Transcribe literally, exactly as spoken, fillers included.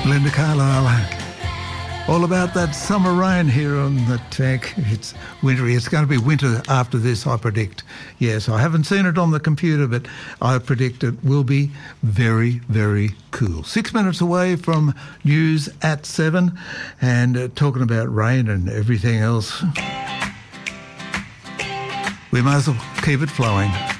Linda Carlisle. All about that summer rain here on the tank. It's wintry. It's going to be winter after this, I predict. Yes, I haven't seen it on the computer, but I predict it will be very, very cool. Six minutes away from news at seven, and uh, talking about rain and everything else. We might as well keep it flowing.